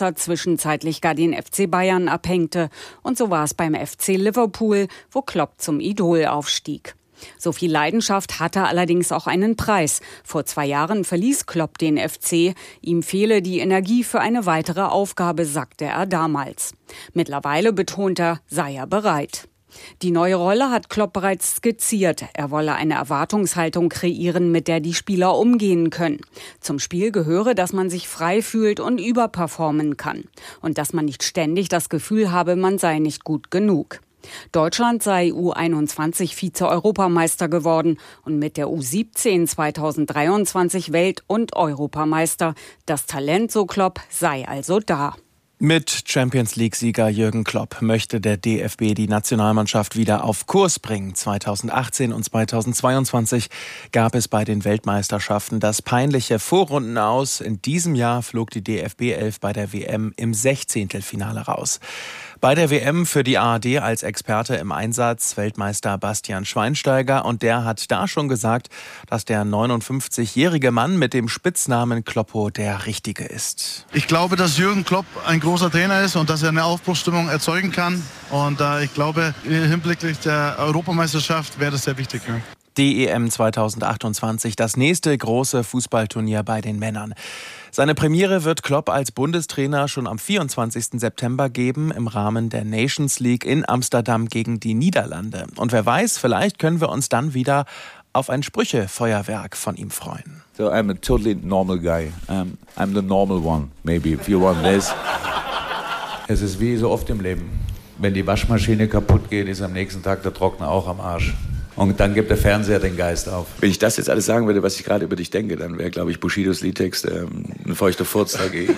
Barca zwischenzeitlich gar den FC Bayern abhängte. Und so war es beim FC Liverpool, wo Klopp zum Idol aufstieg. So viel Leidenschaft hatte allerdings auch einen Preis. Vor 2 Jahren verließ Klopp den FC. Ihm fehle die Energie für eine weitere Aufgabe, sagte er damals. Mittlerweile, betont er, sei er bereit. Die neue Rolle hat Klopp bereits skizziert. Er wolle eine Erwartungshaltung kreieren, mit der die Spieler umgehen können. Zum Spiel gehöre, dass man sich frei fühlt und überperformen kann. Und dass man nicht ständig das Gefühl habe, man sei nicht gut genug. Deutschland sei U21 Vize-Europameister geworden und mit der U17 2023 Welt- und Europameister. Das Talent, so Klopp, sei also da. Mit Champions-League-Sieger Jürgen Klopp möchte der DFB die Nationalmannschaft wieder auf Kurs bringen. 2018 und 2022 gab es bei den Weltmeisterschaften das peinliche Vorrundenaus. In diesem Jahr flog die DFB-11 bei der WM im 16. raus. Bei der WM für die ARD als Experte im Einsatz Weltmeister Bastian Schweinsteiger. Und der hat da schon gesagt, dass der 59-jährige Mann mit dem Spitznamen Kloppo der Richtige ist. Ich glaube, dass Jürgen Klopp ein großer Trainer ist und dass er eine Aufbruchsstimmung erzeugen kann. Und ich glaube, hinblicklich der Europameisterschaft wäre das sehr wichtig. Ja. Die EM 2028, das nächste große Fußballturnier bei den Männern. Seine Premiere wird Klopp als Bundestrainer schon am 24. September geben im Rahmen der Nations League in Amsterdam gegen die Niederlande. Und wer weiß, vielleicht können wir uns dann wieder auf ein Sprüchefeuerwerk von ihm freuen. So I'm a totally normal guy. I'm the normal one, maybe, if you want this. Es ist wie so oft im Leben. Wenn die Waschmaschine kaputt geht, ist am nächsten Tag der Trockner auch am Arsch. Und dann gibt der Fernseher den Geist auf. Wenn ich das jetzt alles sagen würde, was ich gerade über dich denke, dann wäre, glaube ich, Bushidos Liedtext ein feuchter Furz dagegen.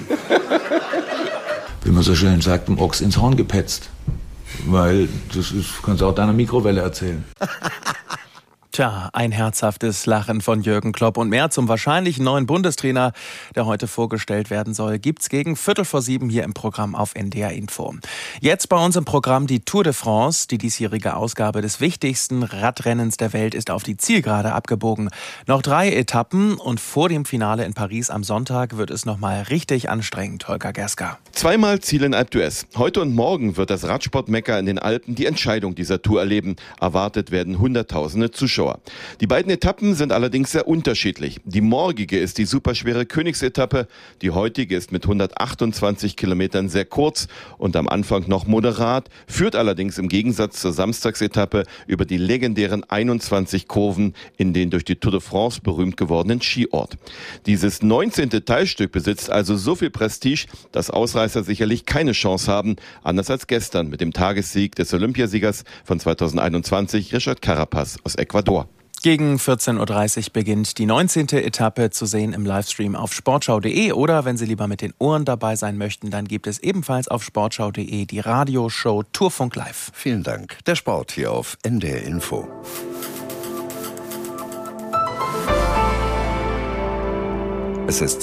Wie man so schön sagt, dem Ochs ins Horn gepetzt. Weil das kannst du auch deiner Mikrowelle erzählen. Tja, ein herzhaftes Lachen von Jürgen Klopp und mehr zum wahrscheinlichen neuen Bundestrainer, der heute vorgestellt werden soll, gibt's gegen 6:45 hier im Programm auf NDR Info. Jetzt bei uns im Programm die Tour de France. Die diesjährige Ausgabe des wichtigsten Radrennens der Welt ist auf die Zielgerade abgebogen. Noch 3 Etappen und vor dem Finale in Paris am Sonntag wird es nochmal richtig anstrengend, Holger Gerska. Zweimal Ziel in Alpe d'Huez. Heute und morgen wird das Radsport-Mekka in den Alpen die Entscheidung dieser Tour erleben. Erwartet werden Hunderttausende Zuschauer. Die beiden Etappen sind allerdings sehr unterschiedlich. Die morgige ist die superschwere Königsetappe. Die heutige ist mit 128 Kilometern sehr kurz und am Anfang noch moderat, führt allerdings im Gegensatz zur Samstagsetappe über die legendären 21 Kurven in den durch die Tour de France berühmt gewordenen Skiort. Dieses 19. Teilstück besitzt also so viel Prestige, dass Ausreißer sicherlich keine Chance haben, anders als gestern mit dem Tagessieg des Olympiasiegers von 2021, Richard Carapaz aus Ecuador. Gegen 14:30 Uhr beginnt die 19. Etappe, zu sehen im Livestream auf sportschau.de oder wenn Sie lieber mit den Ohren dabei sein möchten, dann gibt es ebenfalls auf sportschau.de die Radioshow Tourfunk Live. Vielen Dank. Der Sport hier auf NDR Info. Es ist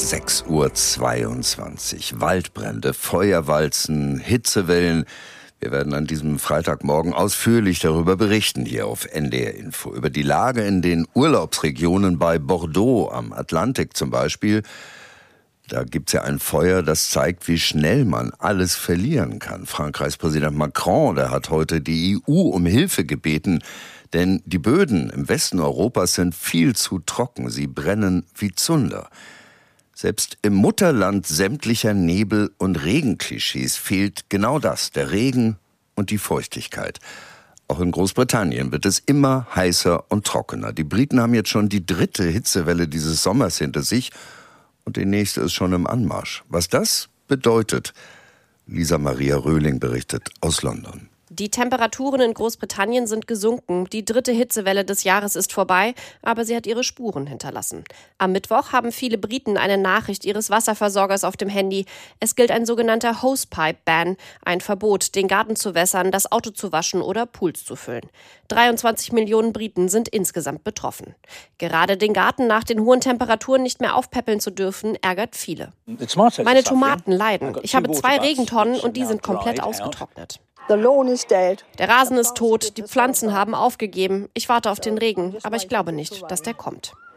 6:22 Uhr. Waldbrände, Feuerwalzen, Hitzewellen. Wir werden an diesem Freitagmorgen ausführlich darüber berichten, hier auf NDR Info. Über die Lage in den Urlaubsregionen bei Bordeaux am Atlantik zum Beispiel. Da gibt's ja ein Feuer, das zeigt, wie schnell man alles verlieren kann. Frankreichs Präsident Macron, der hat heute die EU um Hilfe gebeten. Denn die Böden im Westen Europas sind viel zu trocken. Sie brennen wie Zunder. Selbst im Mutterland sämtlicher Nebel- und Regenklischees fehlt genau das, der Regen und die Feuchtigkeit. Auch in Großbritannien wird es immer heißer und trockener. Die Briten haben jetzt schon die 3. Hitzewelle dieses Sommers hinter sich und die nächste ist schon im Anmarsch. Was das bedeutet, Lisa Maria Röhling berichtet aus London. Die Temperaturen in Großbritannien sind gesunken. Die 3. Hitzewelle des Jahres ist vorbei, aber sie hat ihre Spuren hinterlassen. Am Mittwoch haben viele Briten eine Nachricht ihres Wasserversorgers auf dem Handy. Es gilt ein sogenannter Hosepipe-Ban, ein Verbot, den Garten zu wässern, das Auto zu waschen oder Pools zu füllen. 23 Millionen Briten sind insgesamt betroffen. Gerade den Garten nach den hohen Temperaturen nicht mehr aufpäppeln zu dürfen, ärgert viele. Meine Tomaten leiden. Ich habe 2 Regentonnen und die sind komplett ausgetrocknet. Der Rasen ist tot, die Pflanzen haben aufgegeben. Ich warte auf den Regen, aber ich glaube nicht, dass der kommt.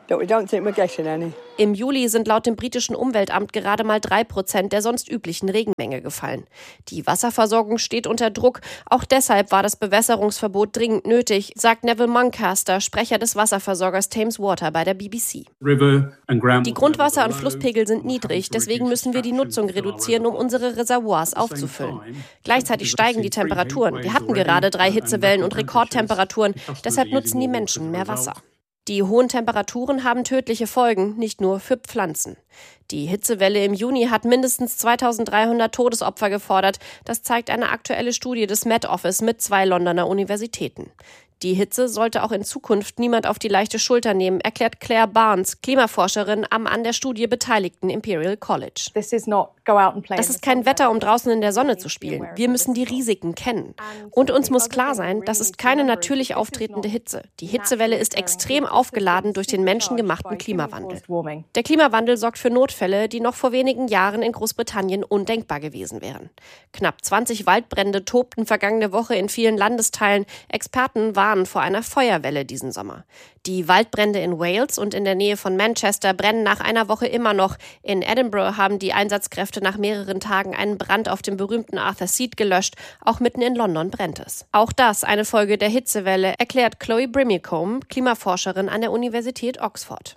Im Juli sind laut dem britischen Umweltamt gerade mal 3% der sonst üblichen Regenmenge gefallen. Die Wasserversorgung steht unter Druck. Auch deshalb war das Bewässerungsverbot dringend nötig, sagt Neville Muncaster, Sprecher des Wasserversorgers Thames Water bei der BBC. Die Grundwasser- und Flusspegel sind niedrig, deswegen müssen wir die Nutzung reduzieren, um unsere Reservoirs aufzufüllen. Gleichzeitig steigen die Temperaturen. Wir hatten gerade 3 Hitzewellen und Rekordtemperaturen, deshalb nutzen die Menschen mehr Wasser. Die hohen Temperaturen haben tödliche Folgen, nicht nur für Pflanzen. Die Hitzewelle im Juni hat mindestens 2300 Todesopfer gefordert. Das zeigt eine aktuelle Studie des Met Office mit 2 Londoner Universitäten. Die Hitze sollte auch in Zukunft niemand auf die leichte Schulter nehmen, erklärt Claire Barnes, Klimaforscherin am an der Studie beteiligten Imperial College. Das ist kein Wetter, um draußen in der Sonne zu spielen. Wir müssen die Risiken kennen. Und uns muss klar sein, das ist keine natürlich auftretende Hitze. Die Hitzewelle ist extrem aufgeladen durch den menschengemachten Klimawandel. Der Klimawandel sorgt für Notfälle, die noch vor wenigen Jahren in Großbritannien undenkbar gewesen wären. Knapp 20 Waldbrände tobten vergangene Woche in vielen Landesteilen. Experten warnen vor einer Feuerwelle diesen Sommer. Die Waldbrände in Wales und in der Nähe von Manchester brennen nach einer Woche immer noch. In Edinburgh haben die Einsatzkräfte nach mehreren Tagen einen Brand auf dem berühmten Arthur Seat gelöscht. Auch mitten in London brennt es. Auch das eine Folge der Hitzewelle, erklärt Chloe Brimicombe, Klimaforscherin an der Universität Oxford.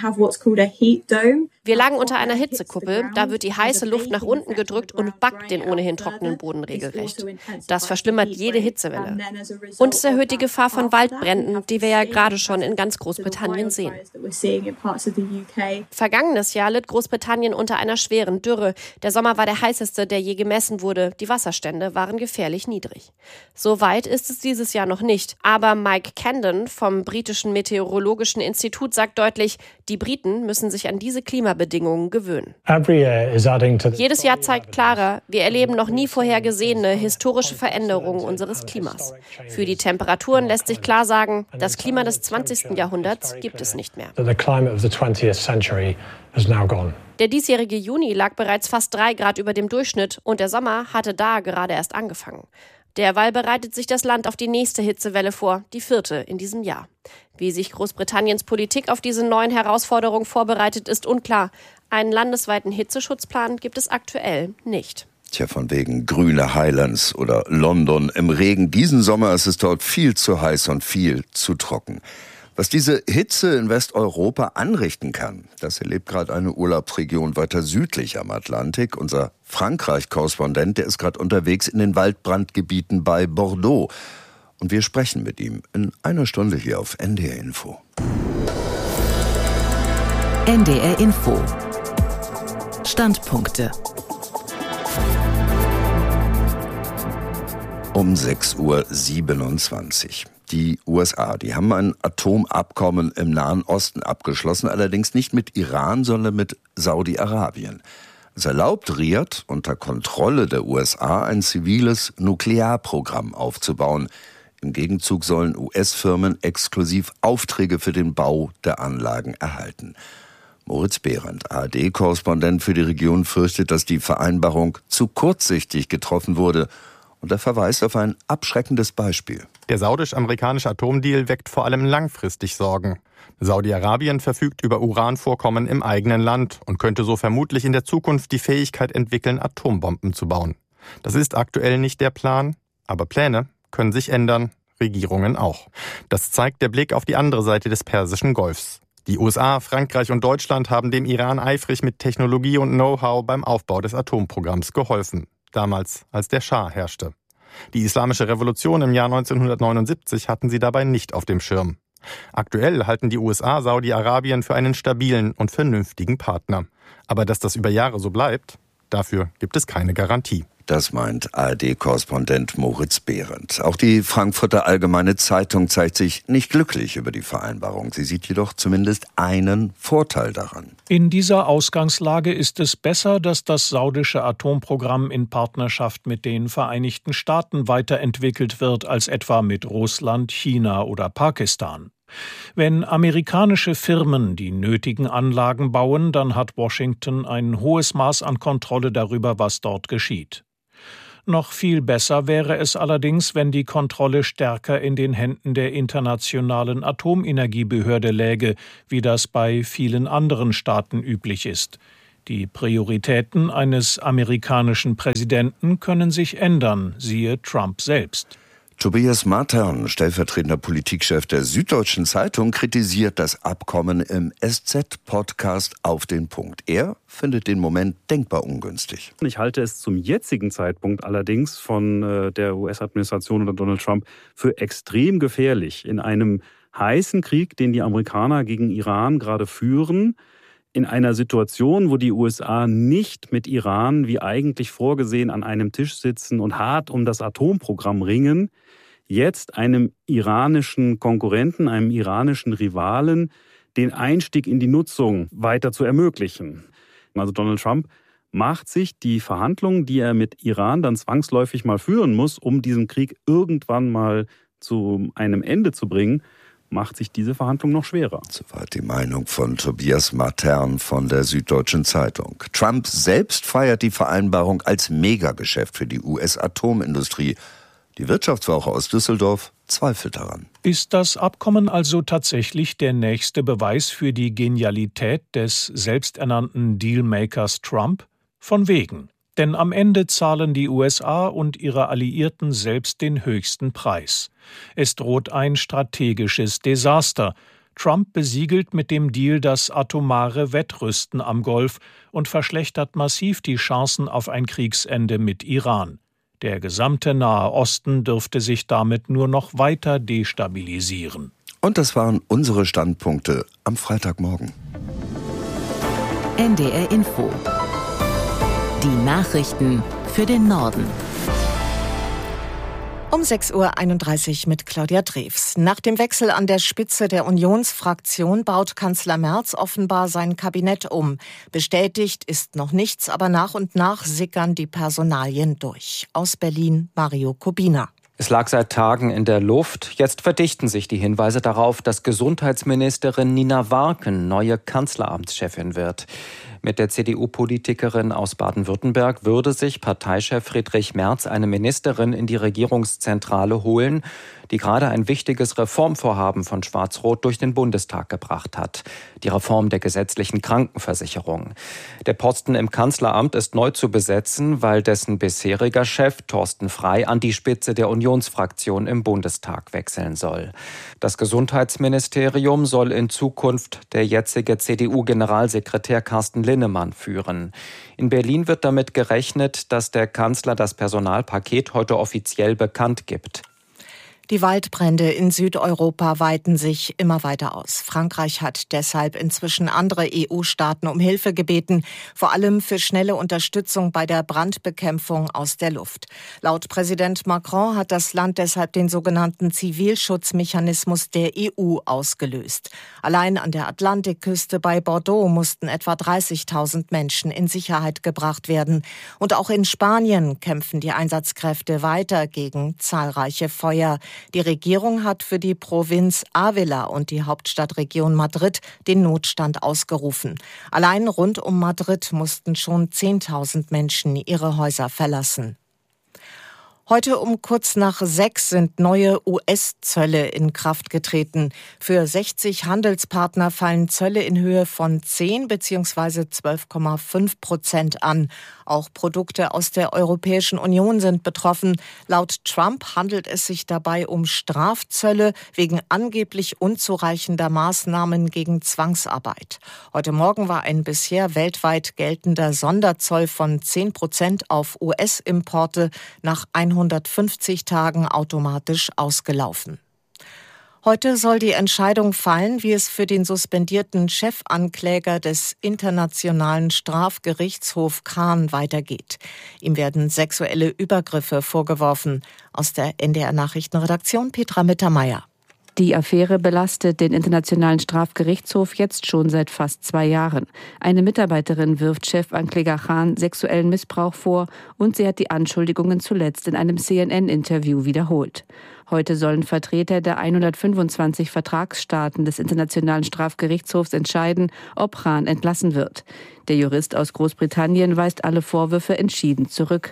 Wir lagen unter einer Hitzekuppel, da wird die heiße Luft nach unten gedrückt und backt den ohnehin trockenen Boden regelrecht. Das verschlimmert jede Hitzewelle. Und es erhöht die Gefahr von Waldbränden, die wir ja gerade schon in ganz Großbritannien sehen. Vergangenes Jahr litt Großbritannien unter einer schweren Dürre. Der Sommer war der heißeste, der je gemessen wurde. Die Wasserstände waren gefährlich niedrig. So weit ist es dieses Jahr noch nicht. Aber Mike Camden vom britischen Meteorologischen Institut sagt deutlich, die Briten müssen sich an diese Klimabedingungen gewöhnen. Jedes Jahr zeigt klarer, wir erleben noch nie vorhergesehene historische Veränderungen unseres Klimas. Für die Temperaturen lässt sich klar sagen, das Klima des 20. Jahrhunderts gibt es nicht mehr. Der diesjährige Juni lag bereits fast 3 Grad über dem Durchschnitt und der Sommer hatte da gerade erst angefangen. Derweil bereitet sich das Land auf die nächste Hitzewelle vor, die 4. in diesem Jahr. Wie sich Großbritanniens Politik auf diese neuen Herausforderungen vorbereitet, ist unklar. Einen landesweiten Hitzeschutzplan gibt es aktuell nicht. Tja, von wegen grüne Highlands oder London im Regen. Diesen Sommer ist es dort viel zu heiß und viel zu trocken. Was diese Hitze in Westeuropa anrichten kann, das erlebt gerade eine Urlaubsregion weiter südlich am Atlantik. Unser Frankreich-Korrespondent, der ist gerade unterwegs in den Waldbrandgebieten bei Bordeaux. Und wir sprechen mit ihm in einer Stunde hier auf NDR Info. NDR Info. Standpunkte. Um 6:27 Uhr. Die USA, die haben ein Atomabkommen im Nahen Osten abgeschlossen, allerdings nicht mit Iran, sondern mit Saudi-Arabien. Es erlaubt Riad unter Kontrolle der USA ein ziviles Nuklearprogramm aufzubauen. Im Gegenzug sollen US-Firmen exklusiv Aufträge für den Bau der Anlagen erhalten. Moritz Behrendt, ARD-Korrespondent für die Region, fürchtet, dass die Vereinbarung zu kurzsichtig getroffen wurde. Und er verweist auf ein abschreckendes Beispiel. Der saudisch-amerikanische Atomdeal weckt vor allem langfristig Sorgen. Saudi-Arabien verfügt über Uranvorkommen im eigenen Land und könnte so vermutlich in der Zukunft die Fähigkeit entwickeln, Atombomben zu bauen. Das ist aktuell nicht der Plan, aber Pläne können sich ändern, Regierungen auch. Das zeigt der Blick auf die andere Seite des Persischen Golfs. Die USA, Frankreich und Deutschland haben dem Iran eifrig mit Technologie und Know-how beim Aufbau des Atomprogramms geholfen. Damals, als der Schah herrschte. Die Islamische Revolution im Jahr 1979 hatten sie dabei nicht auf dem Schirm. Aktuell halten die USA Saudi-Arabien für einen stabilen und vernünftigen Partner. Aber dass das über Jahre so bleibt, dafür gibt es keine Garantie. Das meint ARD-Korrespondent Moritz Behrendt. Auch die Frankfurter Allgemeine Zeitung zeigt sich nicht glücklich über die Vereinbarung. Sie sieht jedoch zumindest einen Vorteil daran. In dieser Ausgangslage ist es besser, dass das saudische Atomprogramm in Partnerschaft mit den Vereinigten Staaten weiterentwickelt wird, als etwa mit Russland, China oder Pakistan. Wenn amerikanische Firmen die nötigen Anlagen bauen, dann hat Washington ein hohes Maß an Kontrolle darüber, was dort geschieht. Noch viel besser wäre es allerdings, wenn die Kontrolle stärker in den Händen der Internationalen Atomenergiebehörde läge, wie das bei vielen anderen Staaten üblich ist. Die Prioritäten eines amerikanischen Präsidenten können sich ändern, siehe Trump selbst. Tobias Matern, stellvertretender Politikchef der Süddeutschen Zeitung, kritisiert das Abkommen im SZ-Podcast auf den Punkt. Er findet den Moment denkbar ungünstig. Ich halte es zum jetzigen Zeitpunkt allerdings von der US-Administration oder Donald Trump für extrem gefährlich. In einem heißen Krieg, den die Amerikaner gegen Iran gerade führen, in einer Situation, wo die USA nicht mit Iran, wie eigentlich vorgesehen, an einem Tisch sitzen und hart um das Atomprogramm ringen, jetzt einem iranischen Konkurrenten, einem iranischen Rivalen, den Einstieg in die Nutzung weiter zu ermöglichen. Also Donald Trump macht sich die Verhandlungen, die er mit Iran dann zwangsläufig mal führen muss, um diesen Krieg irgendwann mal zu einem Ende zu bringen, macht sich diese Verhandlung noch schwerer. Soweit die Meinung von Tobias Matern von der Süddeutschen Zeitung. Trump selbst feiert die Vereinbarung als Megageschäft für die US-Atomindustrie. Die Wirtschaftswoche aus Düsseldorf zweifelt daran. Ist das Abkommen also tatsächlich der nächste Beweis für die Genialität des selbsternannten Dealmakers Trump? Von wegen. Denn am Ende zahlen die USA und ihre Alliierten selbst den höchsten Preis. Es droht ein strategisches Desaster. Trump besiegelt mit dem Deal das atomare Wettrüsten am Golf und verschlechtert massiv die Chancen auf ein Kriegsende mit Iran. Der gesamte Nahe Osten dürfte sich damit nur noch weiter destabilisieren. Und das waren unsere Standpunkte am Freitagmorgen. NDR Info. Die Nachrichten für den Norden. Um 6.31 Uhr mit Claudia Drews. Nach dem Wechsel an der Spitze der Unionsfraktion baut Kanzler Merz offenbar sein Kabinett um. Bestätigt ist noch nichts, aber nach und nach sickern die Personalien durch. Aus Berlin Mario Kubina. Es lag seit Tagen in der Luft. Jetzt verdichten sich die Hinweise darauf, dass Gesundheitsministerin Nina Warken neue Kanzleramtschefin wird. Mit der CDU-Politikerin aus Baden-Württemberg würde sich Parteichef Friedrich Merz eine Ministerin in die Regierungszentrale holen, die gerade ein wichtiges Reformvorhaben von Schwarz-Rot durch den Bundestag gebracht hat. Die Reform der gesetzlichen Krankenversicherung. Der Posten im Kanzleramt ist neu zu besetzen, weil dessen bisheriger Chef Thorsten Frey an die Spitze der Unionsfraktion im Bundestag wechseln soll. Das Gesundheitsministerium soll in Zukunft der jetzige CDU-Generalsekretär Carsten Linnemann führen. In Berlin wird damit gerechnet, dass der Kanzler das Personalpaket heute offiziell bekannt gibt. Die Waldbrände in Südeuropa weiten sich immer weiter aus. Frankreich hat deshalb inzwischen andere EU-Staaten um Hilfe gebeten, vor allem für schnelle Unterstützung bei der Brandbekämpfung aus der Luft. Laut Präsident Macron hat das Land deshalb den sogenannten Zivilschutzmechanismus der EU ausgelöst. Allein an der Atlantikküste bei Bordeaux mussten etwa 30.000 Menschen in Sicherheit gebracht werden. Und auch in Spanien kämpfen die Einsatzkräfte weiter gegen zahlreiche Feuer. Die Regierung hat für die Provinz Ávila und die Hauptstadtregion Madrid den Notstand ausgerufen. Allein rund um Madrid mussten schon 10.000 Menschen ihre Häuser verlassen. Heute um kurz nach 6 sind neue US-Zölle in Kraft getreten. Für 60 Handelspartner fallen Zölle in Höhe von 10 bzw. 12,5% an. Auch Produkte aus der Europäischen Union sind betroffen. Laut Trump handelt es sich dabei um Strafzölle wegen angeblich unzureichender Maßnahmen gegen Zwangsarbeit. Heute Morgen war ein bisher weltweit geltender Sonderzoll von 10% auf US-Importe nach 150 Tagen automatisch ausgelaufen. Heute soll die Entscheidung fallen, wie es für den suspendierten Chefankläger des Internationalen Strafgerichtshof Khan weitergeht. Ihm werden sexuelle Übergriffe vorgeworfen. Aus der NDR-Nachrichtenredaktion Petra Mittermeier. Die Affäre belastet den Internationalen Strafgerichtshof jetzt schon seit fast 2 Jahren. Eine Mitarbeiterin wirft Chefankläger Khan sexuellen Missbrauch vor und sie hat die Anschuldigungen zuletzt in einem CNN-Interview wiederholt. Heute sollen Vertreter der 125 Vertragsstaaten des Internationalen Strafgerichtshofs entscheiden, ob Khan entlassen wird. Der Jurist aus Großbritannien weist alle Vorwürfe entschieden zurück.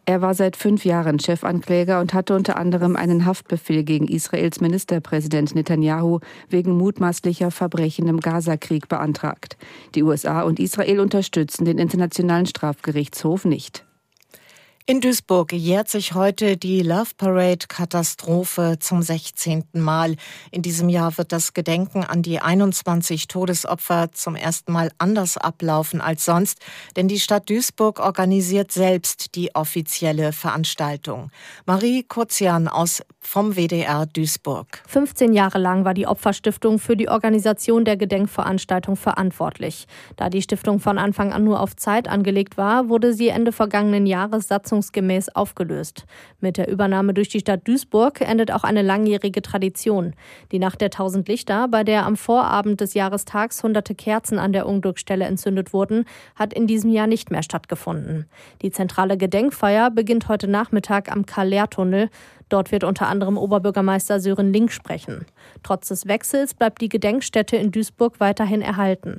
Er war seit 5 Jahren Chefankläger und hatte unter anderem einen Haftbefehl gegen Israels Ministerpräsident Netanyahu wegen mutmaßlicher Verbrechen im Gazakrieg beantragt. Die USA und Israel unterstützen den Internationalen Strafgerichtshof nicht. In Duisburg jährt sich heute die Love Parade-Katastrophe zum 16. Mal. In diesem Jahr wird das Gedenken an die 21 Todesopfer zum ersten Mal anders ablaufen als sonst, denn die Stadt Duisburg organisiert selbst die offizielle Veranstaltung. Marie Kurzian vom WDR Duisburg. 15 Jahre lang war die Opferstiftung für die Organisation der Gedenkveranstaltung verantwortlich. Da die Stiftung von Anfang an nur auf Zeit angelegt war, wurde sie Ende vergangenen Jahres satzungsgemäß aufgelöst. Mit der Übernahme durch die Stadt Duisburg endet auch eine langjährige Tradition. Die Nacht der 1000 Lichter, bei der am Vorabend des Jahrestags hunderte Kerzen an der Unglücksstelle entzündet wurden, hat in diesem Jahr nicht mehr stattgefunden. Die zentrale Gedenkfeier beginnt heute Nachmittag am Karl-Lehr-Tunnel. Dort wird unter anderem Oberbürgermeister Sören Link sprechen. Trotz des Wechsels bleibt die Gedenkstätte in Duisburg weiterhin erhalten.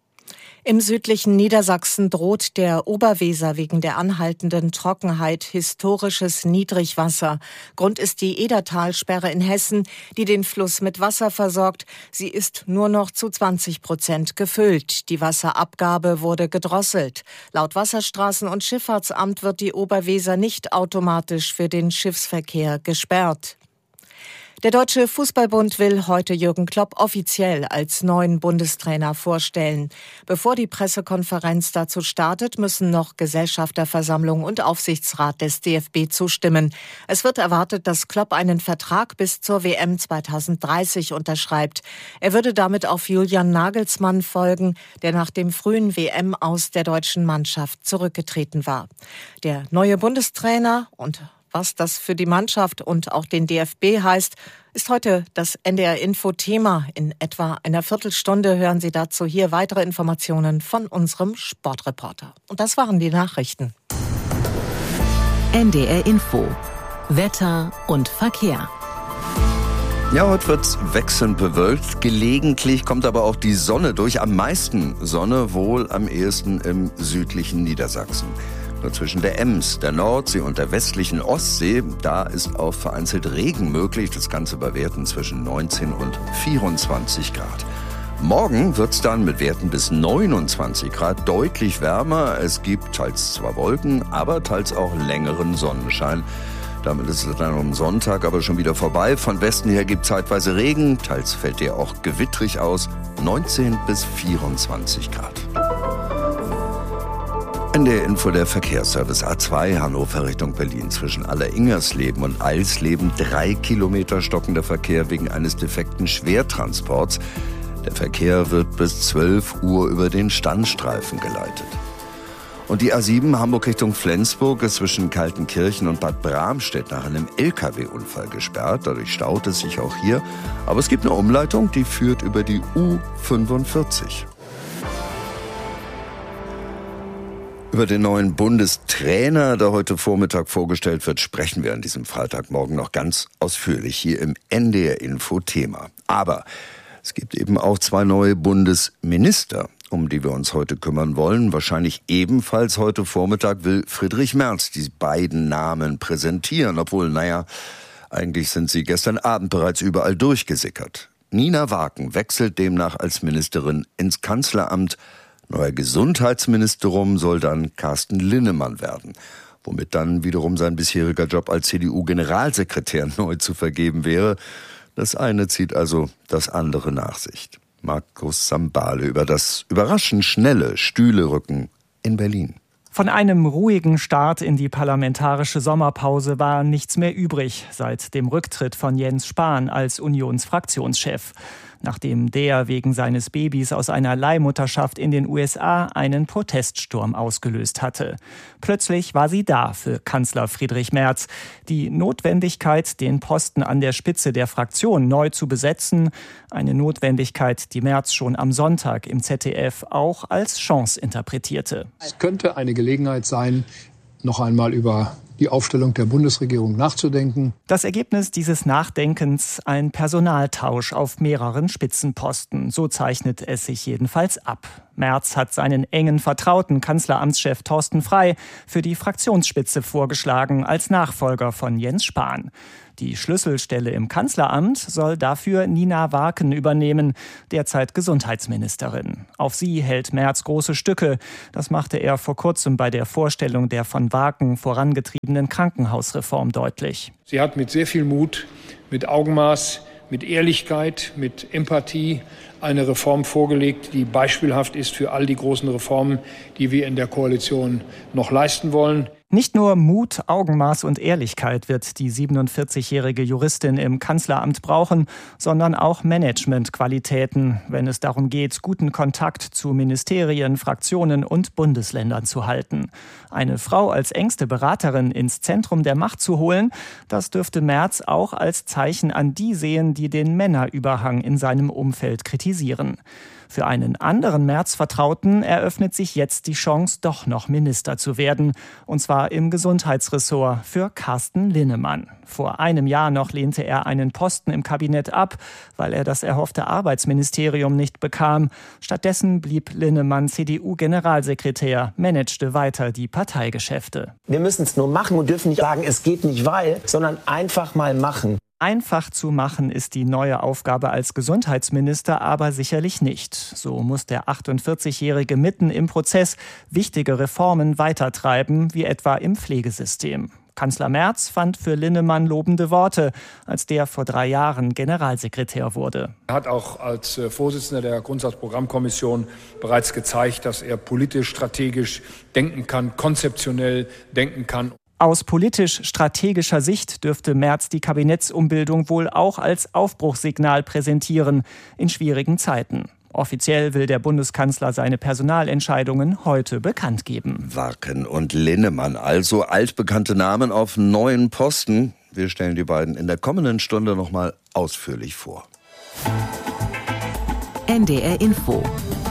Im südlichen Niedersachsen droht der Oberweser wegen der anhaltenden Trockenheit historisches Niedrigwasser. Grund ist die Edertalsperre in Hessen, die den Fluss mit Wasser versorgt. Sie ist nur noch zu 20% gefüllt. Die Wasserabgabe wurde gedrosselt. Laut Wasserstraßen- und Schifffahrtsamt wird die Oberweser nicht automatisch für den Schiffsverkehr gesperrt. Der Deutsche Fußballbund will heute Jürgen Klopp offiziell als neuen Bundestrainer vorstellen. Bevor die Pressekonferenz dazu startet, müssen noch Gesellschafterversammlung und Aufsichtsrat des DFB zustimmen. Es wird erwartet, dass Klopp einen Vertrag bis zur WM 2030 unterschreibt. Er würde damit auf Julian Nagelsmann folgen, der nach dem frühen WM-Aus der deutschen Mannschaft zurückgetreten war. Der neue Bundestrainer und was das für die Mannschaft und auch den DFB heißt, ist heute das NDR-Info-Thema. In etwa einer Viertelstunde hören Sie dazu hier weitere Informationen von unserem Sportreporter. Und das waren die Nachrichten. NDR Info. Wetter und Verkehr. Ja, heute wird's wechselnd bewölkt. Gelegentlich kommt aber auch die Sonne durch. Am meisten Sonne wohl am ehesten im südlichen Niedersachsen. Nur zwischen der Ems, der Nordsee und der westlichen Ostsee, da ist auch vereinzelt Regen möglich. Das Ganze bei Werten zwischen 19 und 24 Grad. Morgen wird's dann mit Werten bis 29 Grad deutlich wärmer. Es gibt teils zwar Wolken, aber teils auch längeren Sonnenschein. Damit ist es dann am Sonntag aber schon wieder vorbei. Von Westen her gibt zeitweise Regen, teils fällt der auch gewittrig aus. 19 bis 24 Grad. In der Info der Verkehrsservice A2 Hannover Richtung Berlin zwischen Alleringersleben und Eilsleben 3 Kilometer stockender Verkehr wegen eines defekten Schwertransports. Der Verkehr wird bis 12 Uhr über den Standstreifen geleitet. Und die A7 Hamburg Richtung Flensburg ist zwischen Kaltenkirchen und Bad Bramstedt nach einem LKW-Unfall gesperrt. Dadurch staut es sich auch hier. Aber es gibt eine Umleitung, die führt über die U45. Über den neuen Bundestrainer, der heute Vormittag vorgestellt wird, sprechen wir an diesem Freitagmorgen noch ganz ausführlich hier im NDR-Info-Thema. Aber es gibt eben auch 2 neue Bundesminister, um die wir uns heute kümmern wollen. Wahrscheinlich ebenfalls heute Vormittag will Friedrich Merz die beiden Namen präsentieren, obwohl, eigentlich sind sie gestern Abend bereits überall durchgesickert. Nina Waken wechselt demnach als Ministerin ins Kanzleramt. Neuer Gesundheitsministerium soll dann Carsten Linnemann werden, womit dann wiederum sein bisheriger Job als CDU-Generalsekretär neu zu vergeben wäre. Das eine zieht also das andere nach sich. Markus Sambale über das überraschend schnelle Stühlerücken in Berlin. Von einem ruhigen Start in die parlamentarische Sommerpause war nichts mehr übrig seit dem Rücktritt von Jens Spahn als Unionsfraktionschef. Nachdem der wegen seines Babys aus einer Leihmutterschaft in den USA einen Proteststurm ausgelöst hatte. Plötzlich war sie da für Kanzler Friedrich Merz. Die Notwendigkeit, den Posten an der Spitze der Fraktion neu zu besetzen, eine Notwendigkeit, die Merz schon am Sonntag im ZDF auch als Chance interpretierte. Es könnte eine Gelegenheit sein, noch einmal über die Aufstellung der Bundesregierung nachzudenken. Das Ergebnis dieses Nachdenkens: ein Personaltausch auf mehreren Spitzenposten. So zeichnet es sich jedenfalls ab. Merz hat seinen engen Vertrauten Kanzleramtschef Thorsten Frey für die Fraktionsspitze vorgeschlagen als Nachfolger von Jens Spahn. Die Schlüsselstelle im Kanzleramt soll dafür Nina Warken übernehmen, derzeit Gesundheitsministerin. Auf sie hält Merz große Stücke. Das machte er vor kurzem bei der Vorstellung der von Warken vorangetriebenen Krankenhausreform deutlich. Sie hat mit sehr viel Mut, mit Augenmaß, mit Ehrlichkeit, mit Empathie eine Reform vorgelegt, die beispielhaft ist für all die großen Reformen, die wir in der Koalition noch leisten wollen. Nicht nur Mut, Augenmaß und Ehrlichkeit wird die 47-jährige Juristin im Kanzleramt brauchen, sondern auch Managementqualitäten, wenn es darum geht, guten Kontakt zu Ministerien, Fraktionen und Bundesländern zu halten. Eine Frau als engste Beraterin ins Zentrum der Macht zu holen, das dürfte Merz auch als Zeichen an die sehen, die den Männerüberhang in seinem Umfeld kritisieren. Für einen anderen Merz-Vertrauten eröffnet sich jetzt die Chance, doch noch Minister zu werden. Und zwar im Gesundheitsressort für Carsten Linnemann. Vor einem Jahr noch lehnte er einen Posten im Kabinett ab, weil er das erhoffte Arbeitsministerium nicht bekam. Stattdessen blieb Linnemann CDU-Generalsekretär, managte weiter die Parteigeschäfte. Wir müssen es nur machen und dürfen nicht sagen, es geht nicht weil, sondern einfach mal machen. Einfach zu machen ist die neue Aufgabe als Gesundheitsminister aber sicherlich nicht. So muss der 48-Jährige mitten im Prozess wichtige Reformen weitertreiben, wie etwa im Pflegesystem. Kanzler Merz fand für Linnemann lobende Worte, als der vor 3 Jahren Generalsekretär wurde. Er hat auch als Vorsitzender der Grundsatzprogrammkommission bereits gezeigt, dass er politisch, strategisch denken kann, konzeptionell denken kann. Aus politisch-strategischer Sicht dürfte Merz die Kabinettsumbildung wohl auch als Aufbruchssignal präsentieren in schwierigen Zeiten. Offiziell will der Bundeskanzler seine Personalentscheidungen heute bekannt geben. Warken und Linnemann, also altbekannte Namen auf neuen Posten. Wir stellen die beiden in der kommenden Stunde noch mal ausführlich vor. NDR Info.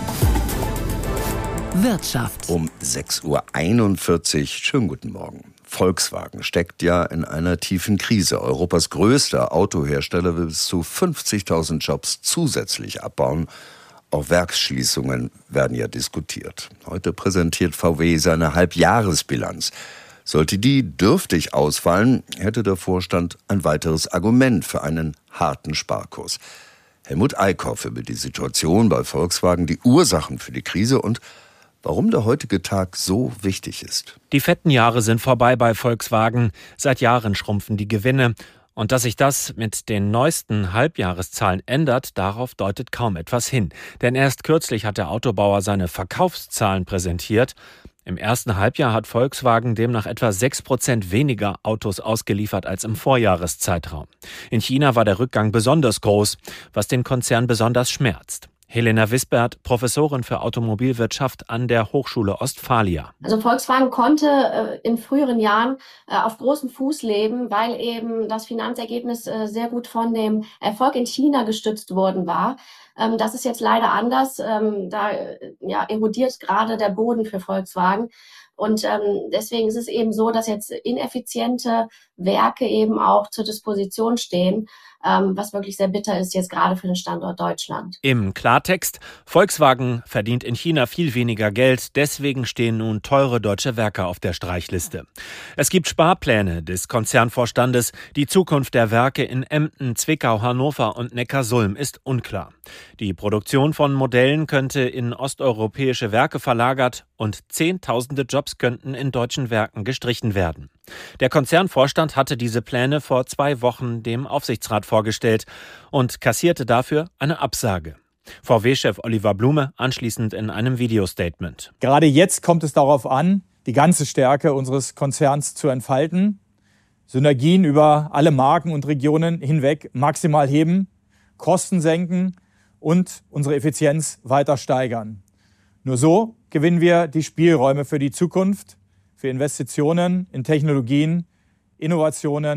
Wirtschaft. Um 6.41 Uhr. Schönen guten Morgen. Volkswagen steckt ja in einer tiefen Krise. Europas größter Autohersteller will bis zu 50.000 Jobs zusätzlich abbauen. Auch Werksschließungen werden ja diskutiert. Heute präsentiert VW seine Halbjahresbilanz. Sollte die dürftig ausfallen, hätte der Vorstand ein weiteres Argument für einen harten Sparkurs. Helmut Eickhoff über die Situation bei Volkswagen, die Ursachen für die Krise und warum der heutige Tag so wichtig ist. Die fetten Jahre sind vorbei bei Volkswagen. Seit Jahren schrumpfen die Gewinne. Und dass sich das mit den neuesten Halbjahreszahlen ändert, darauf deutet kaum etwas hin. Denn erst kürzlich hat der Autobauer seine Verkaufszahlen präsentiert. Im ersten Halbjahr hat Volkswagen demnach etwa 6% weniger Autos ausgeliefert als im Vorjahreszeitraum. In China war der Rückgang besonders groß, was den Konzern besonders schmerzt. Helena Wisbert, Professorin für Automobilwirtschaft an der Hochschule Ostfalia. Also Volkswagen konnte in früheren Jahren auf großem Fuß leben, weil eben das Finanzergebnis sehr gut von dem Erfolg in China gestützt worden war. Das ist jetzt leider anders. Da erodiert gerade der Boden für Volkswagen. Und deswegen ist es eben so, dass jetzt ineffiziente Werke eben auch zur Disposition stehen, was wirklich sehr bitter ist jetzt gerade für den Standort Deutschland. Im Klartext, Volkswagen verdient in China viel weniger Geld, deswegen stehen nun teure deutsche Werke auf der Streichliste. Es gibt Sparpläne des Konzernvorstandes, die Zukunft der Werke in Emden, Zwickau, Hannover und Neckarsulm ist unklar. Die Produktion von Modellen könnte in osteuropäische Werke verlagert und Zehntausende Jobs könnten in deutschen Werken gestrichen werden. Der Konzernvorstand hatte diese Pläne vor 2 Wochen dem Aufsichtsrat vorgestellt und kassierte dafür eine Absage. VW-Chef Oliver Blume anschließend in einem Videostatement. Gerade jetzt kommt es darauf an, die ganze Stärke unseres Konzerns zu entfalten, Synergien über alle Marken und Regionen hinweg maximal heben, Kosten senken und unsere Effizienz weiter steigern. Nur so gewinnen wir die Spielräume für die Zukunft, für Investitionen in Technologien, Innovationen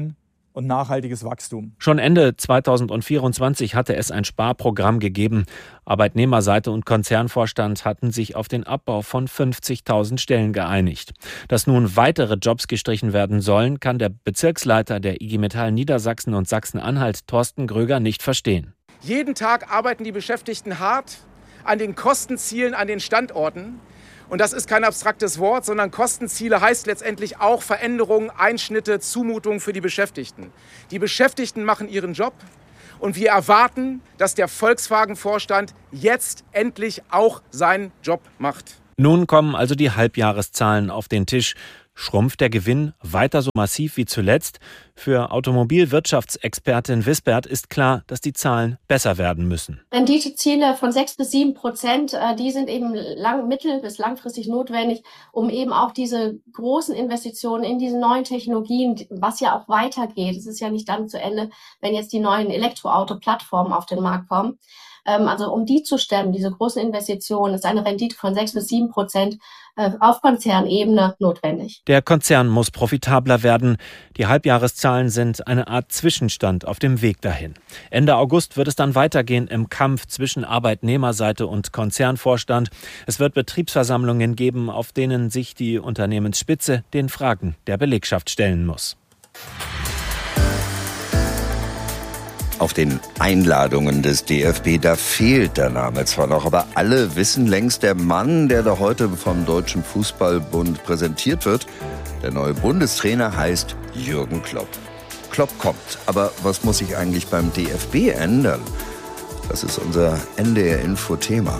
und nachhaltiges Wachstum. Schon Ende 2024 hatte es ein Sparprogramm gegeben. Arbeitnehmerseite und Konzernvorstand hatten sich auf den Abbau von 50.000 Stellen geeinigt. Dass nun weitere Jobs gestrichen werden sollen, kann der Bezirksleiter der IG Metall Niedersachsen und Sachsen-Anhalt, Thorsten Gröger, nicht verstehen. Jeden Tag arbeiten die Beschäftigten hart an den Kostenzielen an den Standorten. Und das ist kein abstraktes Wort, sondern Kostenziele heißt letztendlich auch Veränderungen, Einschnitte, Zumutungen für die Beschäftigten. Die Beschäftigten machen ihren Job und wir erwarten, dass der Volkswagen-Vorstand jetzt endlich auch seinen Job macht. Nun kommen also die Halbjahreszahlen auf den Tisch. Schrumpft der Gewinn weiter so massiv wie zuletzt? Für Automobilwirtschaftsexpertin Wisbert ist klar, dass die Zahlen besser werden müssen. Renditeziele von 6-7%, die sind eben mittel- bis langfristig notwendig, um eben auch diese großen Investitionen in diese neuen Technologien, was ja auch weitergeht. Es ist ja nicht dann zu Ende, wenn jetzt die neuen Elektroauto-Plattformen auf den Markt kommen. Also um die zu stemmen, diese großen Investitionen, ist eine Rendite von 6-7% auf Konzernebene notwendig. Der Konzern muss profitabler werden. Die Halbjahreszahlen sind eine Art Zwischenstand auf dem Weg dahin. Ende August wird es dann weitergehen im Kampf zwischen Arbeitnehmerseite und Konzernvorstand. Es wird Betriebsversammlungen geben, auf denen sich die Unternehmensspitze den Fragen der Belegschaft stellen muss. Auf den Einladungen des DFB, da fehlt der Name zwar noch, aber alle wissen längst, der Mann, der da heute vom Deutschen Fußballbund präsentiert wird, der neue Bundestrainer heißt Jürgen Klopp. Klopp kommt, aber was muss sich eigentlich beim DFB ändern? Das ist unser NDR-Info-Thema.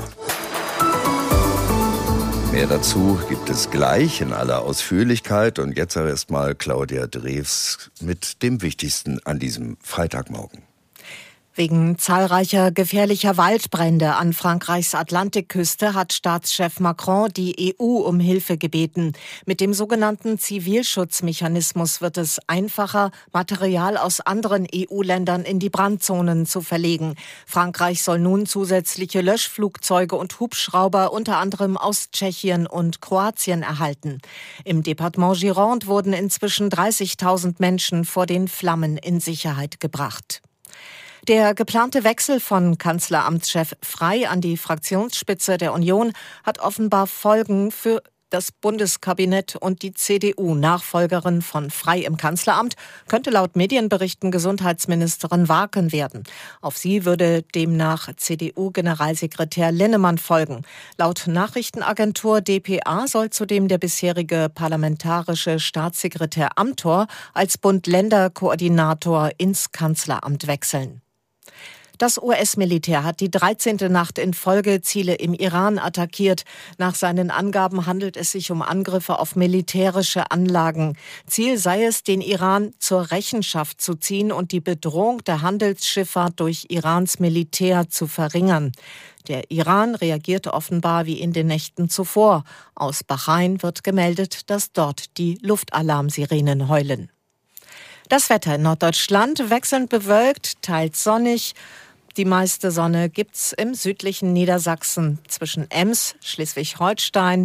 Mehr dazu gibt es gleich in aller Ausführlichkeit. Und jetzt aber erst mal Claudia Drews mit dem Wichtigsten an diesem Freitagmorgen. Wegen zahlreicher gefährlicher Waldbrände an Frankreichs Atlantikküste hat Staatschef Macron die EU um Hilfe gebeten. Mit dem sogenannten Zivilschutzmechanismus wird es einfacher, Material aus anderen EU-Ländern in die Brandzonen zu verlegen. Frankreich soll nun zusätzliche Löschflugzeuge und Hubschrauber unter anderem aus Tschechien und Kroatien erhalten. Im Departement Gironde wurden inzwischen 30.000 Menschen vor den Flammen in Sicherheit gebracht. Der geplante Wechsel von Kanzleramtschef Frey an die Fraktionsspitze der Union hat offenbar Folgen für das Bundeskabinett und die CDU. Nachfolgerin von Frey im Kanzleramt könnte laut Medienberichten Gesundheitsministerin Warken werden. Auf sie würde demnach CDU-Generalsekretär Linnemann folgen. Laut Nachrichtenagentur dpa soll zudem der bisherige parlamentarische Staatssekretär Amthor als Bund-Länder-Koordinator ins Kanzleramt wechseln. Das US-Militär hat die 13. Nacht in Folge Ziele im Iran attackiert. Nach seinen Angaben handelt es sich um Angriffe auf militärische Anlagen. Ziel sei es, den Iran zur Rechenschaft zu ziehen und die Bedrohung der Handelsschifffahrt durch Irans Militär zu verringern. Der Iran reagierte offenbar wie in den Nächten zuvor. Aus Bahrain wird gemeldet, dass dort die Luftalarmsirenen heulen. Das Wetter in Norddeutschland wechselnd bewölkt, teils sonnig. Die meiste Sonne gibt's im südlichen Niedersachsen zwischen Ems, Schleswig-Holstein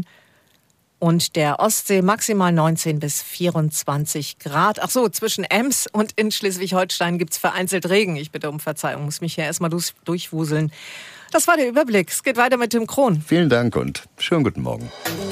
und der Ostsee maximal 19 bis 24 Grad. Ach so, zwischen Ems und in Schleswig-Holstein gibt's vereinzelt Regen. Ich bitte um Verzeihung, muss mich hier erstmal durchwuseln. Das war der Überblick. Es geht weiter mit Tim Krohn. Vielen Dank und schönen guten Morgen.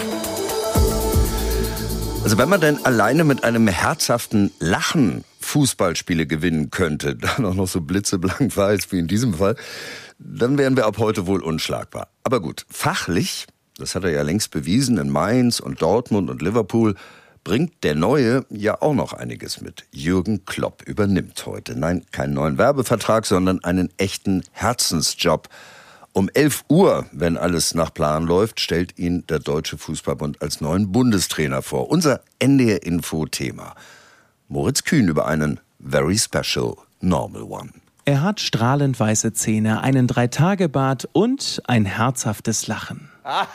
Also wenn man denn alleine mit einem herzhaften Lachen Fußballspiele gewinnen könnte, dann auch noch so blitzeblank weiß wie in diesem Fall, dann wären wir ab heute wohl unschlagbar. Aber gut, fachlich, das hat er ja längst bewiesen in Mainz und Dortmund und Liverpool, bringt der Neue ja auch noch einiges mit. Jürgen Klopp übernimmt heute. Nein, keinen neuen Werbevertrag, sondern einen echten Herzensjob. Um 11 Uhr, wenn alles nach Plan läuft, stellt ihn der Deutsche Fußballbund als neuen Bundestrainer vor. Unser NDR-Info-Thema. Moritz Kühn über einen very special normal one. Er hat strahlend weiße Zähne, einen 3-Tage-Bart und ein herzhaftes Lachen.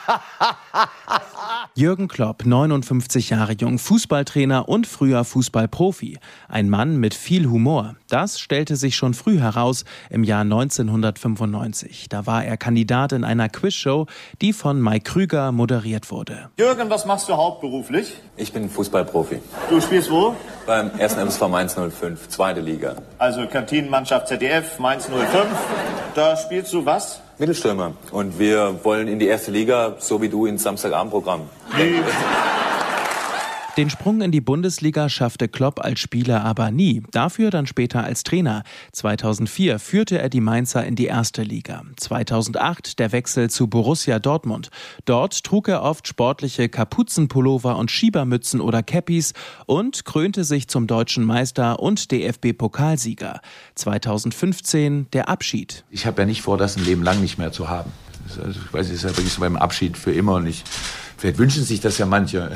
Jürgen Klopp, 59 Jahre jung, Fußballtrainer und früher Fußballprofi. Ein Mann mit viel Humor. Das stellte sich schon früh heraus im Jahr 1995. Da war er Kandidat in einer Quizshow, die von Mike Krüger moderiert wurde. Jürgen, was machst du hauptberuflich? Ich bin Fußballprofi. Du spielst wo? Beim 1. MSV Mainz 05, zweite Liga. Also Kantinenmannschaft ZDF, Mainz 05. Da spielst du was? Mittelstürmer. Und wir wollen in die erste Liga, so wie du ins Samstagabendprogramm. Den Sprung in die Bundesliga schaffte Klopp als Spieler aber nie, dafür dann später als Trainer. 2004 führte er die Mainzer in die erste Liga. 2008 der Wechsel zu Borussia Dortmund. Dort trug er oft sportliche Kapuzenpullover und Schiebermützen oder Cappies und krönte sich zum deutschen Meister und DFB-Pokalsieger. 2015 der Abschied. Ich habe ja nicht vor, das ein Leben lang nicht mehr zu haben. Ich weiß, es ist ja wirklich so beim Abschied für immer und vielleicht wünschen sich das ja manche,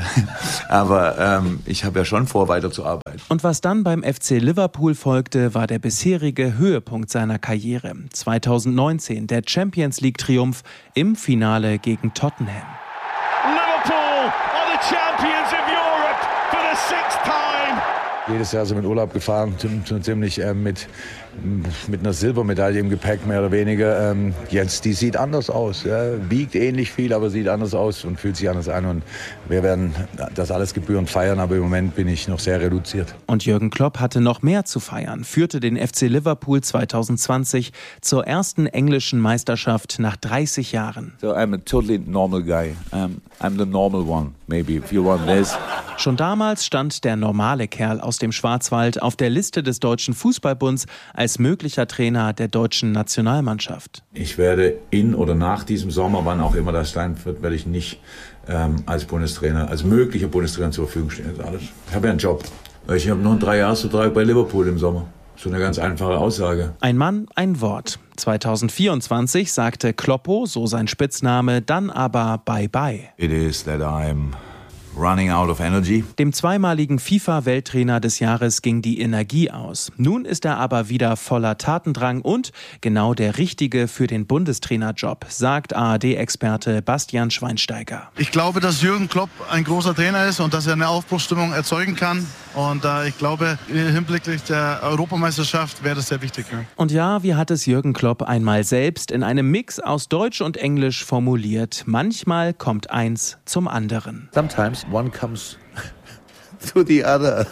aber ich habe ja schon vor, weiterzuarbeiten. Und was dann beim FC Liverpool folgte, war der bisherige Höhepunkt seiner Karriere. 2019 der Champions-League-Triumph im Finale gegen Tottenham. Liverpool are the champions of Europe for the 6th time. Jedes Jahr sind wir in Urlaub gefahren, ziemlich mit einer Silbermedaille im Gepäck, mehr oder weniger. Jetzt, die sieht anders aus, wiegt ähnlich viel, aber sieht anders aus und fühlt sich anders an. Und wir werden das alles gebührend feiern, aber im Moment bin ich noch sehr reduziert. Und Jürgen Klopp hatte noch mehr zu feiern, führte den FC Liverpool 2020 zur ersten englischen Meisterschaft nach 30 Jahren. So I'm a totally normal guy. I'm the normal one, maybe, if you want this. Schon damals stand der normale Kerl aus dem Schwarzwald auf der Liste des Deutschen Fußballbunds als möglicher Trainer der deutschen Nationalmannschaft. Ich werde in oder nach diesem Sommer, wann auch immer das sein wird, werde ich nicht als Bundestrainer, als möglicher Bundestrainer zur Verfügung stehen. Ich habe ja einen Job. Ich habe nur einen 3-Jahresvertrag bei Liverpool im Sommer. So eine ganz einfache Aussage. Ein Mann, ein Wort. 2024 sagte Kloppo, so sein Spitzname, dann aber Bye-bye. It is that I'm running out of energy. Dem zweimaligen FIFA-Welttrainer des Jahres ging die Energie aus. Nun ist er aber wieder voller Tatendrang und genau der Richtige für den Bundestrainerjob, sagt ARD-Experte Bastian Schweinsteiger. Ich glaube, dass Jürgen Klopp ein großer Trainer ist und dass er eine Aufbruchsstimmung erzeugen kann. Und ich glaube, hinblicklich der Europameisterschaft wäre das sehr wichtig. Ja. Und ja, wie hat es Jürgen Klopp einmal selbst in einem Mix aus Deutsch und Englisch formuliert? Manchmal kommt eins zum anderen. Sometimes one comes to the other.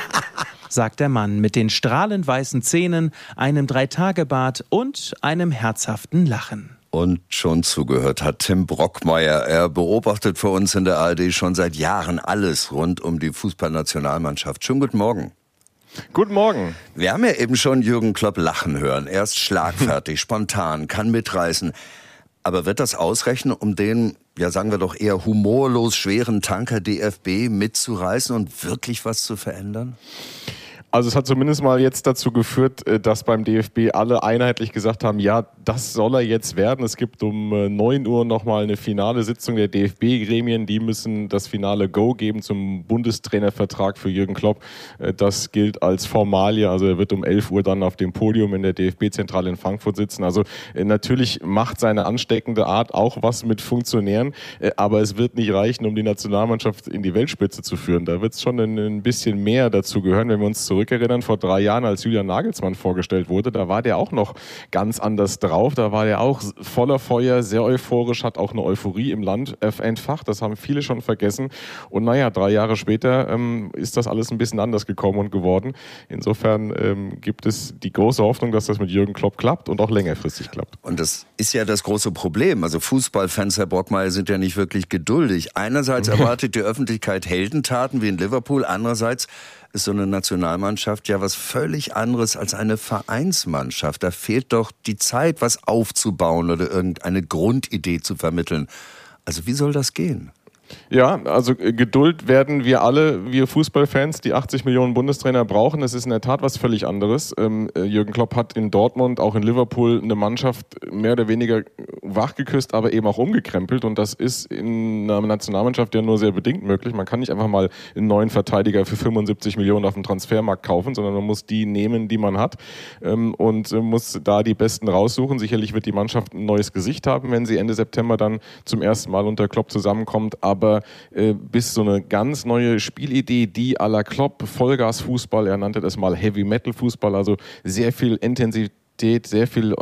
Sagt der Mann mit den strahlend weißen Zähnen, einem 3-Tage-Bart und einem herzhaften Lachen. Und schon zugehört hat Tim Brockmeier. Er beobachtet für uns in der ARD schon seit Jahren alles rund um die Fußballnationalmannschaft. Schönen guten Morgen. Guten Morgen. Wir haben ja eben schon Jürgen Klopp lachen hören. Er ist schlagfertig, spontan, kann mitreißen. Aber wird das ausreichen, um den, ja sagen wir doch eher humorlos schweren Tanker DFB mitzureißen und wirklich was zu verändern? Also es hat zumindest mal jetzt dazu geführt, dass beim DFB alle einheitlich gesagt haben, ja, das soll er jetzt werden. Es gibt um 9 Uhr nochmal eine finale Sitzung der DFB-Gremien. Die müssen das finale Go geben zum Bundestrainervertrag für Jürgen Klopp. Das gilt als Formalie. Also er wird um 11 Uhr dann auf dem Podium in der DFB-Zentrale in Frankfurt sitzen. Also natürlich macht seine ansteckende Art auch was mit Funktionären. Aber es wird nicht reichen, um die Nationalmannschaft in die Weltspitze zu führen. Da wird es schon ein bisschen mehr dazu gehören, wenn wir uns zurückerinnern, vor 3 Jahren, als Julian Nagelsmann vorgestellt wurde, da war der auch noch ganz anders drauf. Da war der auch voller Feuer, sehr euphorisch, hat auch eine Euphorie im Land entfacht. Das haben viele schon vergessen. Und 3 Jahre später ist das alles ein bisschen anders gekommen und geworden. Insofern gibt es die große Hoffnung, dass das mit Jürgen Klopp klappt und auch längerfristig klappt. Und das ist ja das große Problem. Also Fußballfans, Herr Brockmeier, sind ja nicht wirklich geduldig. Einerseits erwartet die Öffentlichkeit Heldentaten wie in Liverpool, andererseits ist so eine Nationalmannschaft ja was völlig anderes als eine Vereinsmannschaft. Da fehlt doch die Zeit, was aufzubauen oder irgendeine Grundidee zu vermitteln. Also wie soll das gehen? Ja, also Geduld werden wir alle, wir Fußballfans, die 80 Millionen Bundestrainer brauchen. Das ist in der Tat was völlig anderes. Jürgen Klopp hat in Dortmund, auch in Liverpool, eine Mannschaft mehr oder weniger wachgeküsst, aber eben auch umgekrempelt. Und das ist in einer Nationalmannschaft ja nur sehr bedingt möglich. Man kann nicht einfach mal einen neuen Verteidiger für 75 Millionen auf dem Transfermarkt kaufen, sondern man muss die nehmen, die man hat, und muss da die Besten raussuchen. Sicherlich wird die Mannschaft ein neues Gesicht haben, wenn sie Ende September dann zum ersten Mal unter Klopp zusammenkommt. Aber bis so eine ganz neue Spielidee, die à la Klopp, Vollgas-Fußball, er nannte das mal Heavy-Metal-Fußball, also sehr viel Intensität sehr viel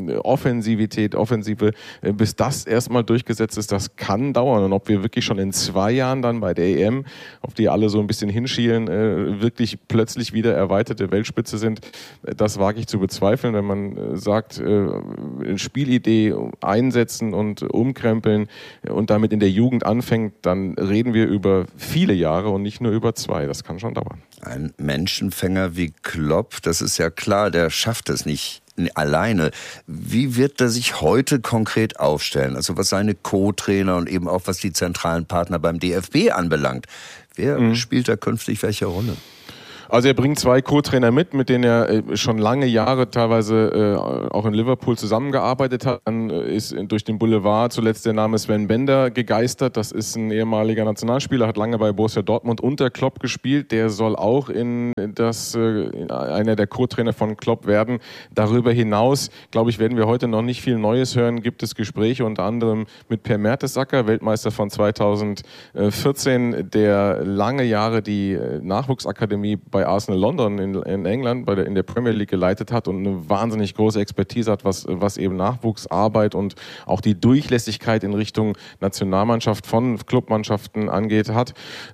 Offensive, bis das erstmal durchgesetzt ist, das kann dauern. Und ob wir wirklich schon in 2 Jahren dann bei der EM, auf die alle so ein bisschen hinschielen, wirklich plötzlich wieder erweiterte Weltspitze sind, das wage ich zu bezweifeln. Wenn man sagt, Spielidee einsetzen und umkrempeln und damit in der Jugend anfängt, dann reden wir über viele Jahre und nicht nur über 2. Das kann schon dauern. Ein Menschenfänger wie Klopp, das ist ja klar, der schafft es nicht alleine. Wie wird er sich heute konkret aufstellen? Also was seine Co-Trainer und eben auch was die zentralen Partner beim DFB anbelangt. Wer spielt da künftig welche Rolle? Also er bringt 2 Co-Trainer mit denen er schon lange Jahre teilweise auch in Liverpool zusammengearbeitet hat. Dann ist durch den Boulevard zuletzt der Name Sven Bender gegeistert. Das ist ein ehemaliger Nationalspieler, hat lange bei Borussia Dortmund unter Klopp gespielt. Der soll auch einer der Co-Trainer von Klopp werden. Darüber hinaus, glaube ich, werden wir heute noch nicht viel Neues hören. Gibt es Gespräche unter anderem mit Per Mertesacker, Weltmeister von 2014, der lange Jahre die Nachwuchsakademie bei Arsenal London in England in der Premier League geleitet hat und eine wahnsinnig große Expertise hat, was eben Nachwuchsarbeit und auch die Durchlässigkeit in Richtung Nationalmannschaft von Clubmannschaften angeht hat.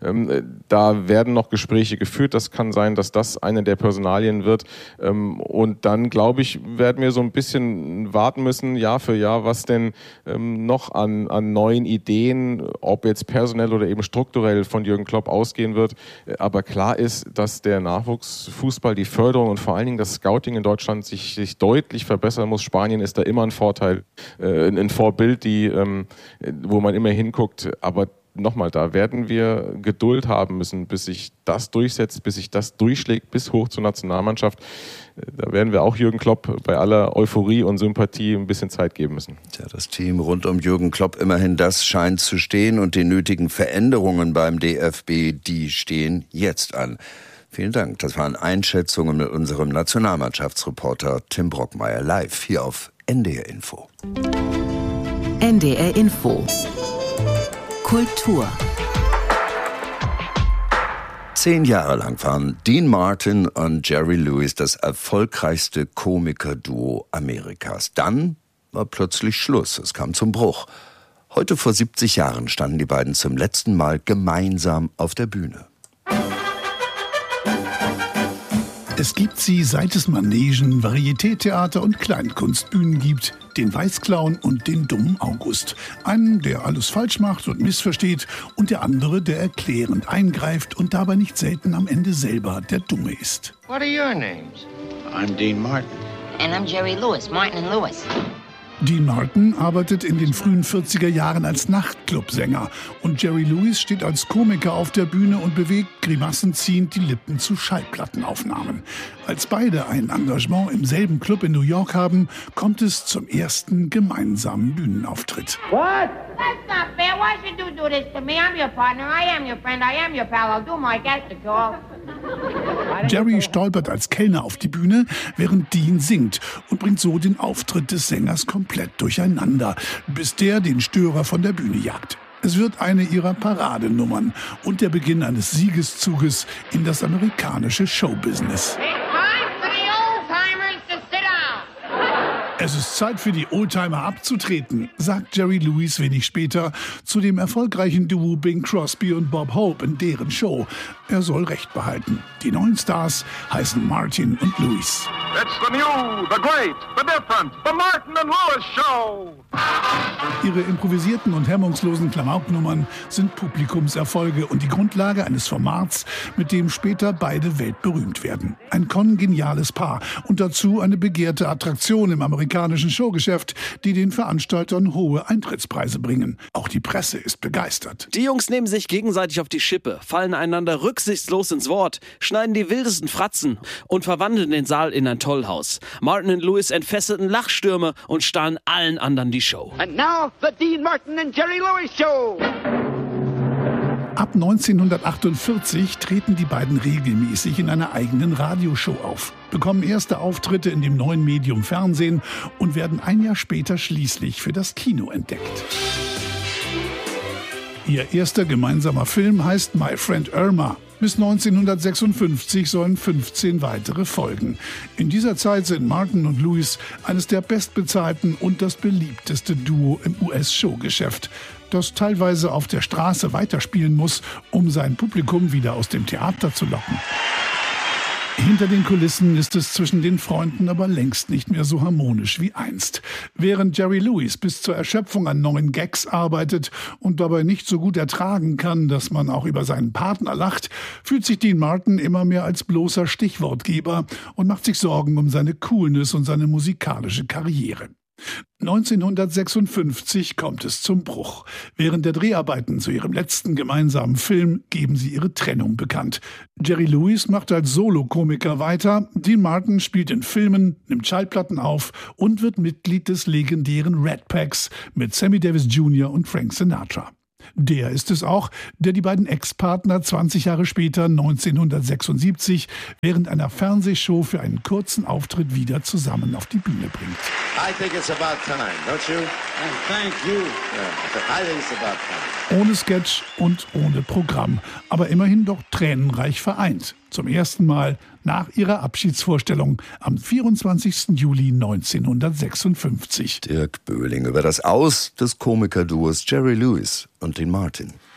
Da werden noch Gespräche geführt. Das kann sein, dass das eine der Personalien wird. Und dann, glaube ich, werden wir so ein bisschen warten müssen, Jahr für Jahr, was denn noch an neuen Ideen, ob jetzt personell oder eben strukturell von Jürgen Klopp ausgehen wird. Aber klar ist, dass der Nachwuchsfußball, die Förderung und vor allen Dingen das Scouting in Deutschland sich deutlich verbessern muss. Spanien ist da immer ein Vorteil, ein Vorbild, wo man immer hinguckt. Aber nochmal, da werden wir Geduld haben müssen, bis sich das durchsetzt, bis sich das durchschlägt, bis hoch zur Nationalmannschaft. Da werden wir auch Jürgen Klopp bei aller Euphorie und Sympathie ein bisschen Zeit geben müssen. Tja, das Team rund um Jürgen Klopp, immerhin das scheint zu stehen und die nötigen Veränderungen beim DFB, die stehen jetzt an. Vielen Dank. Das waren Einschätzungen mit unserem Nationalmannschaftsreporter Tim Brockmeier live hier auf NDR Info. NDR Info. Kultur. 10 Jahre lang waren Dean Martin und Jerry Lewis das erfolgreichste Komikerduo Amerikas. Dann war plötzlich Schluss. Es kam zum Bruch. Heute vor 70 Jahren standen die beiden zum letzten Mal gemeinsam auf der Bühne. Es gibt sie, seit es Manegen, Varieté-Theater und Kleinkunstbühnen gibt, den Weißclown und den dummen August. Einen, der alles falsch macht und missversteht, und der andere, der erklärend eingreift und dabei nicht selten am Ende selber der Dumme ist. What are your names? I'm Dean Martin. And I'm Jerry Lewis, Martin and Lewis. Dean Martin arbeitet in den frühen 40er Jahren als Nachtclubsänger und Jerry Lewis steht als Komiker auf der Bühne und bewegt grimassenziehend die Lippen zu Schallplattenaufnahmen. Als beide ein Engagement im selben Club in New York haben, kommt es zum ersten gemeinsamen Bühnenauftritt. What? That's not fair. Why should you do this to me? I'm your partner. I am your friend. I am your pal. I'll do my best to call. Jerry stolpert als Kellner auf die Bühne, während Dean singt und bringt so den Auftritt des Sängers komplett durcheinander, bis der den Störer von der Bühne jagt. Es wird eine ihrer Paradenummern und der Beginn eines Siegeszuges in das amerikanische Showbusiness. Es ist Zeit für die Oldtimer abzutreten, sagt Jerry Lewis wenig später zu dem erfolgreichen Duo Bing Crosby und Bob Hope in deren Show. Er soll Recht behalten. Die neuen Stars heißen Martin und Lewis. It's the new, the great, the different, the Martin and Lewis Show. Ihre improvisierten und hemmungslosen Klamauknummern sind Publikumserfolge und die Grundlage eines Formats, mit dem später beide weltberühmt werden. Ein kongeniales Paar und dazu eine begehrte Attraktion im amerikanischen Showgeschäft, die den Veranstaltern hohe Eintrittspreise bringen. Auch die Presse ist begeistert. Die Jungs nehmen sich gegenseitig auf die Schippe, fallen einander rücksichtslos ins Wort, schneiden die wildesten Fratzen und verwandeln den Saal in ein Tollhaus. Martin und Lewis entfesselten Lachstürme und stahlen allen anderen die Show. And now the Dean Martin and Jerry Lewis Show. Ab 1948 treten die beiden regelmäßig in einer eigenen Radioshow auf, bekommen erste Auftritte in dem neuen Medium Fernsehen und werden ein Jahr später schließlich für das Kino entdeckt. Ihr erster gemeinsamer Film heißt My Friend Irma. Bis 1956 sollen 15 weitere folgen. In dieser Zeit sind Martin und Lewis eines der bestbezahlten und das beliebteste Duo im US-Showgeschäft, das teilweise auf der Straße weiterspielen muss, um sein Publikum wieder aus dem Theater zu locken. Hinter den Kulissen ist es zwischen den Freunden aber längst nicht mehr so harmonisch wie einst. Während Jerry Lewis bis zur Erschöpfung an neuen Gags arbeitet und dabei nicht so gut ertragen kann, dass man auch über seinen Partner lacht, fühlt sich Dean Martin immer mehr als bloßer Stichwortgeber und macht sich Sorgen um seine Coolness und seine musikalische Karriere. 1956 kommt es zum Bruch. Während der Dreharbeiten zu ihrem letzten gemeinsamen Film geben sie ihre Trennung bekannt. Jerry Lewis macht als Solokomiker weiter, Dean Martin spielt in Filmen, nimmt Schallplatten auf und wird Mitglied des legendären Rat Packs mit Sammy Davis Jr. und Frank Sinatra. Der ist es auch, der die beiden Ex-Partner 20 Jahre später, 1976, während einer Fernsehshow für einen kurzen Auftritt wieder zusammen auf die Bühne bringt. I think it's about time, don't you? And thank you. Yeah, I think it's about time. Ohne Sketch und ohne Programm, aber immerhin doch tränenreich vereint. Zum ersten Mal nach ihrer Abschiedsvorstellung am 24. Juli 1956. Dirk Böhling über das Aus des Komikerduos Jerry Lewis und Dean Martin.